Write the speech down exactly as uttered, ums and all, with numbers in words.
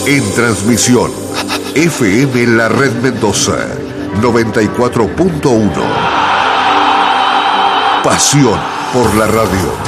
En transmisión, F M La Red Mendoza, noventa y cuatro punto uno. Pasión por la radio.